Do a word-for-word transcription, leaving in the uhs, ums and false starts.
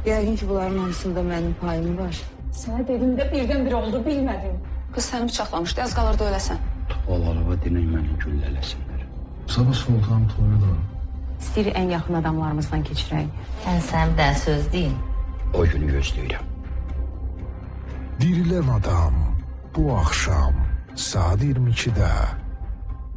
Yəqin ki, bunların hamısında mənim payım var. Sənə dedim də birdən-bir oldu, bilmədim. Qız səni bıçaqlamışdı, az qalırdı öləsən. Tuğalarıva dinək məni güllələsinlər. Sabah Sultan toyu da. İstəyir ən yaxın adamlarımızdan keçirək. Mən sənə bir dənə söz deyim. O günü gözləyirəm. Dirilən adam bu axşam saat iyirmi ikidə